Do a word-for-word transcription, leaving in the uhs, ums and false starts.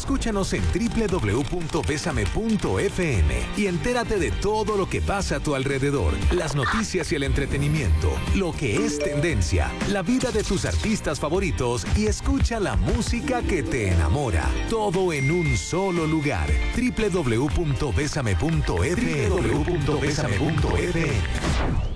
Escúchanos en doble u doble u doble u punto bésame punto efe eme y entérate de todo lo que pasa a tu alrededor, las noticias y el entretenimiento, lo que es tendencia, la vida de tus artistas favoritos y escucha la música que te enamora. Todo en un solo lugar. doble u doble u doble u punto bésame punto efe eme. doble u doble u doble u punto bésame punto efe eme.